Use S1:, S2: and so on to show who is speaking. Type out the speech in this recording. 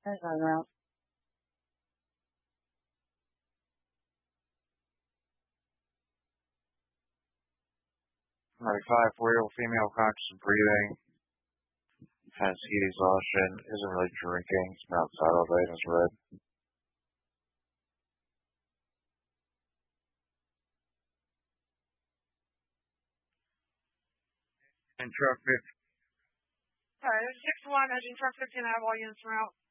S1: There's no route.
S2: 95, 4-year-old female conscious breathing, has heat exhaustion, isn't really drinking, it's been outside all day and is red. And truck 50.
S3: Sorry, there's 6-1, edging truck 15 out of all units route.